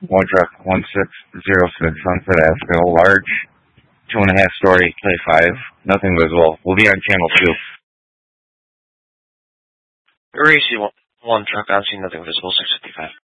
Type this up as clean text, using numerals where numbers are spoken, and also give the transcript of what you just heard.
One truck 1606 Sunset Avenue, large, 2.5-story, K5, nothing visible. We'll be on channel 2. Racy 1 truck, on scene, nothing visible, 655.